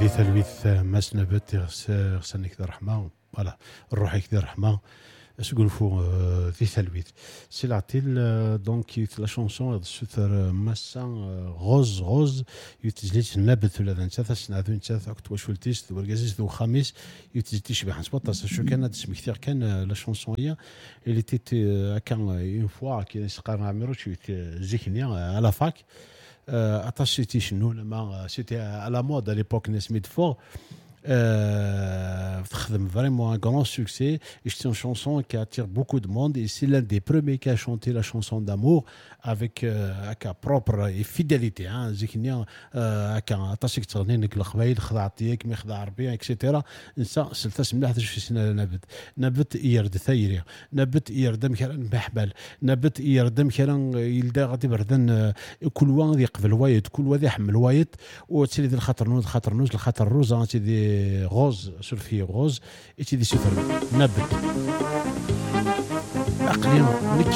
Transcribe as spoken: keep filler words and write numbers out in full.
دي ثلويث ماس نبات غسانك ذا رحمة فوالا الروح ذا رحمة اش يقولوا فو ذي ثلويث سي لاتيل دونك لا شونسون سوثر ماسا غوز غوز يتجليش نبت ولا انت ثسنا ذو انت ثاك وشولتيش ذو الجازيز ذو خميس يتجليش بحال سبوط شو كان تسمي كثير كان لا شونسون هي اللي تي كان اون فوا كي نسقر عمروش زيكنيا على فاك اتاشيتي شنو لما سيتي على مود à l'époque نسميت فو Euh, vraiment un grand succès et c'est une chanson qui attire beaucoup de monde et c'est l'un des premiers qui a chanté la chanson d'amour avec euh, avec propre et fidélité hein زيكنيا avec اتاشيك تغنينك الخبايل خضعتيك مي خضع ربي اكسيتيرا انسا سلتاس ملاح في سنه نبت نبت يرد ثيري نبت يردم كان محبل نبت يردم كان يلدا غادي بردن كل واحد يقبل وايد كل واحد يحمل وايد وتسيدي الخطر نوز خطر نوز الخطر روزا تيدي غوز سلفي غوز تيدي سفر نبت اقليم